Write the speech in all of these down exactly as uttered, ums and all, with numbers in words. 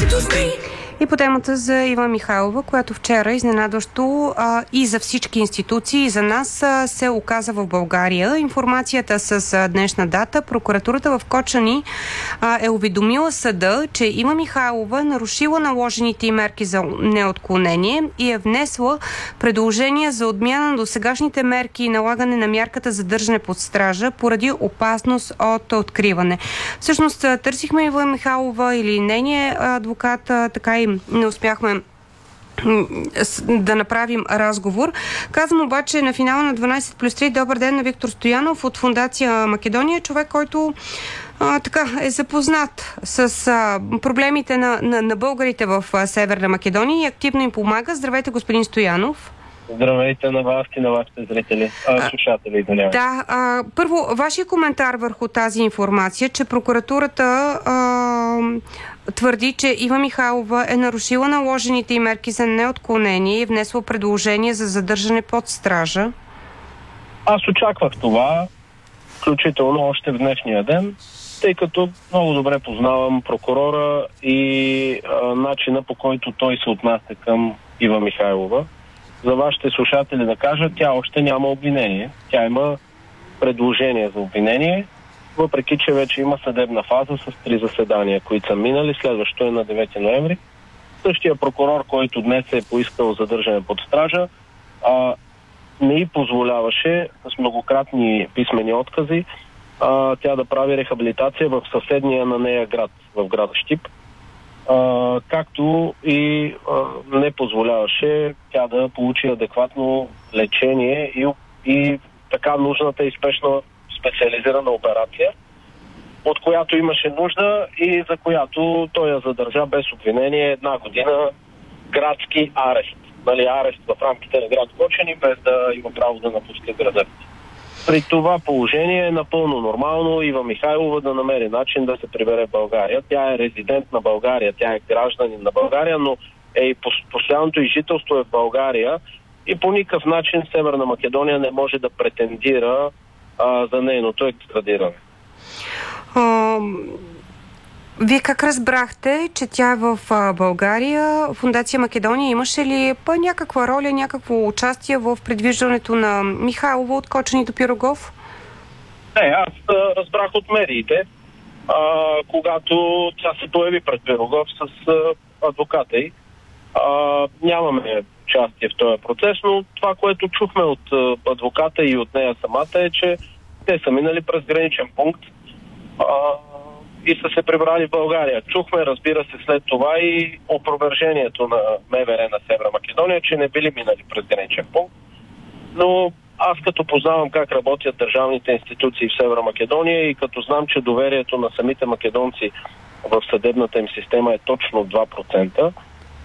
И по темата за Ива Михайлова, която вчера изненадващо а, и за всички институции, и за нас а, се оказа в България. Информацията с а, днешна дата. Прокуратурата в Кочани а, е уведомила съда, че Ива Михайлова е нарушила наложените й мерки за неотклонение и е внесла предложение за отмяна на досегашните мерки и налагане на мярката за държане под стража поради опасност от откриване. Всъщност търсихме Ива Михайлова или нейния адвокат, така и не успяхме да направим разговор. Казвам обаче на финала на дванайсет плюс три добър ден на Виктор Стоянов от Фондация Македония, човек, който а, така е запознат с а, проблемите на, на, на българите в а, Северна Македония и активно им помага. Здравейте, господин Стоянов. Здравейте на вас и на вашите зрители, а, слушатели, извинявайте. Да, а, първо, вашия коментар върху тази информация, че прокуратурата а, твърди, че Ива Михайлова е нарушила наложените й мерки за неотклонение и внесла предложение за задържане под стража. Аз очаквах това, включително още в днешния ден, тъй като много добре познавам прокурора и а, начина, по който той се отнася към Ива Михайлова. За вашите слушатели да кажа, тя още няма обвинение. Тя има предложение за обвинение, въпреки че вече има съдебна фаза с три заседания, които са минали. Следващото е на девети ноември. Същия прокурор, който днес е поискал задържане под стража, а, не й позволяваше с многократни писмени откази а, тя да прави рехабилитация в съседния на нея град, в град Щип. Uh, както и uh, не позволяваше тя да получи адекватно лечение и, и така нужната и спешна специализирана операция, от която имаше нужда и за която той я задържа без обвинение една година градски арест. Нали, арест в рамките на град Кочани, без да има право да напуска града. При това положение е напълно нормално Ива Михайлова да намери начин да се прибере в България. Тя е резидент на България, тя е гражданин на България, но е и постоянното й жителство е в България и по никакъв начин Северна Македония не може да претендира а, за нейното екстрадиране. Вие как разбрахте, че тя е в България? Фондация Македония имаше ли па някаква роля, някакво участие в предвиждането на Михайлова от Кочани до Пирогов? Не, аз а, разбрах от медиите, а, когато тя се появи пред Пирогов с а, адвоката й. А, нямаме участие в този процес, но това, което чухме от а, адвоката и от нея самата е, че те са минали през граничен пункт а, и са се прибрали в България. Чухме, разбира се, след това и опровержението на МВР на Северна Македония, че не били минали през граничен пункт. Но аз като познавам как работят държавните институции в Северна Македония и като знам, че доверието на самите македонци в съдебната им система е точно два процента,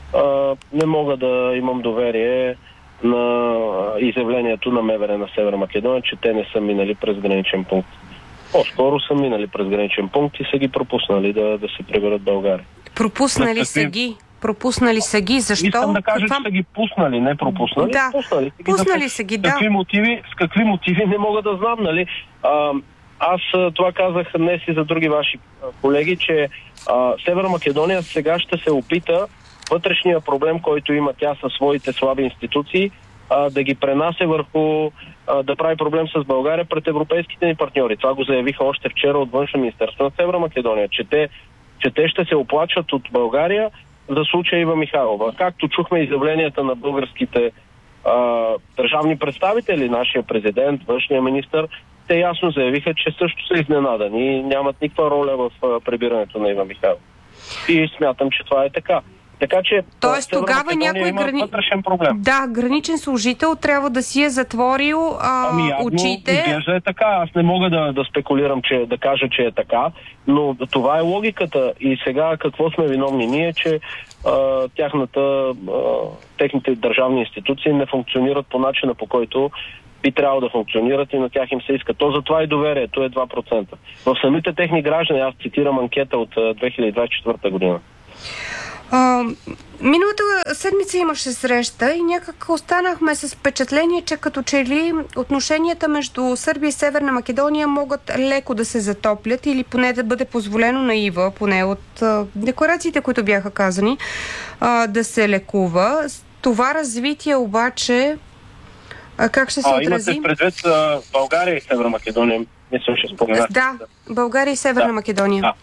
не мога да имам доверие на изявлението на МВР на Северна Македония, че те не са минали през граничен пункт. По-скоро са минали през граничен пункт и са ги пропуснали да, да се приберат в България. Пропуснали са ги? Пропуснали са ги? Защо? Искам да кажа, Каква... че са ги пуснали, не пропуснали. Да, пуснали, пуснали да, са ги, с да. Какви мотиви, с какви мотиви не мога да знам, нали? А, аз това казах днес и за други ваши колеги, че а, Северна Македония сега ще се опита вътрешния проблем, който има тя със своите слаби институции, а, да ги пренася върху а, да прави проблем с България пред европейските ни партньори. Това го заявиха още вчера от Външно министерство на Северна Македония, че те, че те ще се оплачат от България за случая Ива Михайлова. Както чухме изявленията на българските а, държавни представители, нашия президент, външния министър, те ясно заявиха, че също са изненадани и нямат никаква роля в а, прибирането на Ива Михайлова. И смятам, че това е така. Така че тоест, тогава някой грани... проблем. Да, граничен служител трябва да си е затворил а, ами, очите. Изглежда е така. Аз не мога да, да спекулирам, че, да кажа, че е така, но това е логиката. И сега какво сме виновни ние, че а, тяхната, а, техните държавни институции не функционират по начина, по който би трябвало да функционират и на тях им се иска. То затова и доверието е два процента. В самите техни граждани, аз цитирам анкета от две хиляди двадесет и четвърта година. А, миналата седмица имаше среща и някак останахме с впечатление, че като че ли отношенията между Сърбия и Северна Македония могат леко да се затоплят или поне да бъде позволено на Ива, поне от а, декларациите, които бяха казани, а, да се лекува. Това развитие обаче а, как ще се а, отрази? Имате предвид а, България и Северна Македония, мисля, ще споменате. Да, България и Северна да. Македония. Да.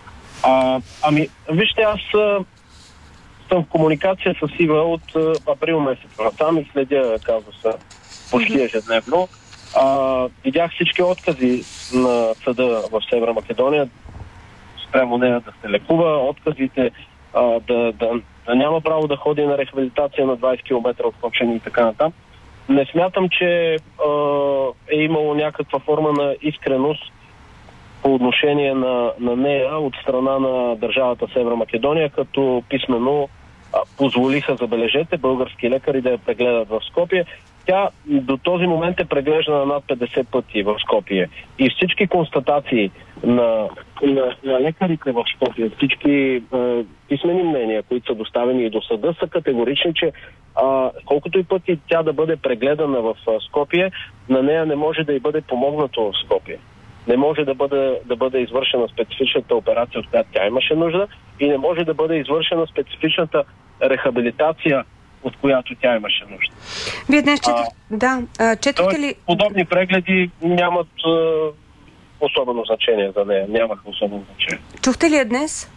А, ами, вижте, аз а, съм в комуникация с Ива от а, април месец насам и следя казуса почти ежедневно. А, видях всички откази на съда в Северна Македония спрямо нея да се лекува, отказите а, да, да, да няма право да ходи на рехабилитация на двайсет километра от Копчени и така натам. Не смятам, че а, е имало някаква форма на искреност по отношение на, на нея от страна на държавата Северна Македония, като писмено а, позволиха, забележете, български лекари да я прегледат в Скопие. Тя до този момент е преглеждана над петдесет пъти в Скопие. И всички констатации на, на, на лекарите в Скопие, всички е, писмени мнения, които са доставени и до съда, са категорични, че а, колкото и пъти тя да бъде прегледана в Скопие, на нея не може да й бъде помогнато в Скопие. Не може да бъде, да бъде извършена специфичната операция, от която тя имаше нужда, и не може да бъде извършена специфичната рехабилитация, от която тя имаше нужда. Вие днес четох... Да, четохте ли... Подобни прегледи нямат а, особено значение за нея. Нямаха особено значение. Чухте ли я днес?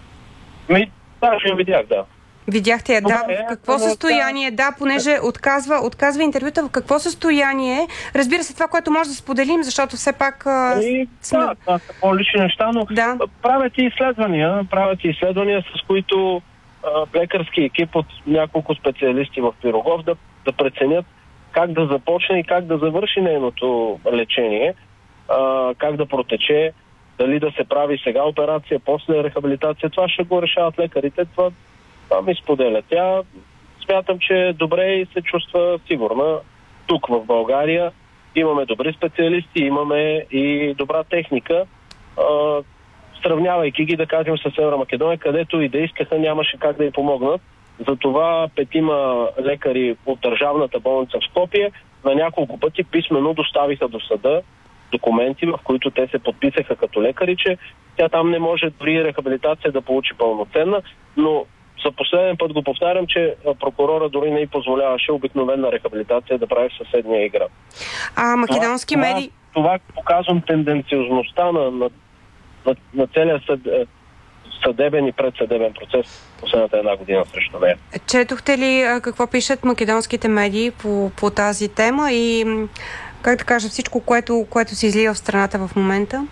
Ми, да, ще я видях, да. Видяхте я, да. В какво състояние? Да, понеже отказва, отказва интервюта, в какво състояние? Разбира се, това, което може да споделим, защото все пак... И, сме... Да, това са по-лични неща, но да. правят и изследвания, правят и изследвания, с които а, лекарски екип от няколко специалисти в Пирогов да, да преценят как да започне и как да завърши нейното лечение, а, как да протече, дали да се прави сега операция, после рехабилитация. Това ще го решават лекарите. Това Това ми споделя. Тя смятам, че добре и се чувства сигурна. Тук в България имаме добри специалисти, имаме и добра техника. А, сравнявайки ги, да кажем, с Северна Македония, където и да искаха, нямаше как да й помогнат. Затова петима лекари от държавната болница в Скопие на няколко пъти писмено доставиха до съда документи, в които те се подписаха като лекари, че тя там не може при рехабилитация да получи пълноценна, но за последен път го повтарям, че прокурора дори не й позволяваше обикновена рехабилитация да прави в съседния град. А македонски това, медии... Това, това показвам тенденциозността на, на, на, на целия съд, съдебен и предсъдебен процес последната една година срещу нея. Четохте ли какво пишат македонските медии по, по тази тема и, как да кажа, всичко, което, което се излива в страната в момента?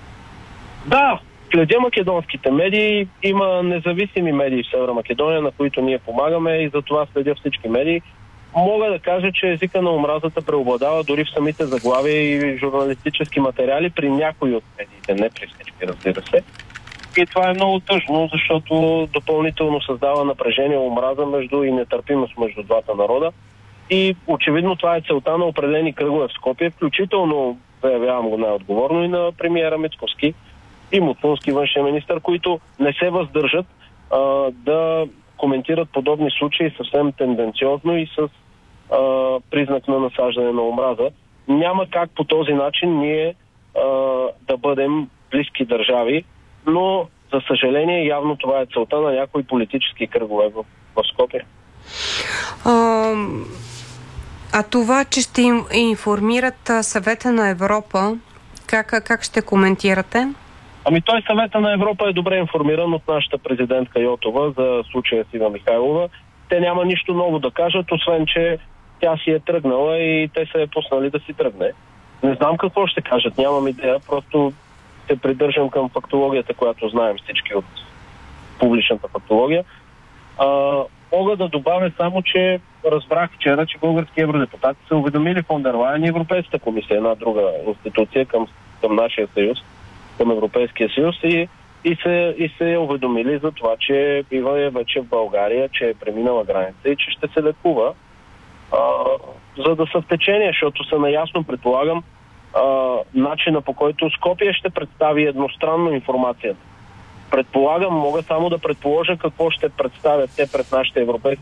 Да, следя македонските медии. Има независими медии в Северна Македония, на които ние помагаме, и затова следя всички медии. Мога да кажа, че езика на омразата преобладава дори в самите заглавия и журналистически материали при някои от медиите, не при всички, разбира се. И това е много тъжно, защото допълнително създава напрежение, омраза между и нетърпимост между двата народа. И очевидно това е целта на определени кръгове в Скопие, включително, заявявам го най-отговорно, и на премиера Мицкоски и Муцунски, външен министър, които не се въздържат а, да коментират подобни случаи съвсем тенденциозно и с а, признак на насаждане на омраза. Няма как по този начин ние а, да бъдем близки държави, но за съжаление явно това е целта на някои политически кръгове в, в Скопие. А, а това, че ще им информират Съвета на Европа, как, как ще коментирате? Ами той Съвета на Европа е добре информиран от нашата президентка Йотова за случая с Ива Михайлова. Те няма нищо ново да кажат, освен че тя си е тръгнала и те се е пуснали да си тръгне. Не знам какво ще кажат, нямам идея, просто се придържам към фактологията, която знаем всички от публичната фактология. А, мога да добавя само, че разбрах вчера, че български евродепутати са уведомили фон дер Лайен и Европейската комисия, една друга институция към, към нашия съюз, към Европейския съюз, и, и, се, и се уведомили за това, че бива е вече в България, че е преминала граница и че ще се лекува, а, за да са в течение, защото са наясно, предполагам, а, начина, по който Скопие ще представи едностранно информацията Предполагам, мога само да предположа какво ще представят те пред нашите европейски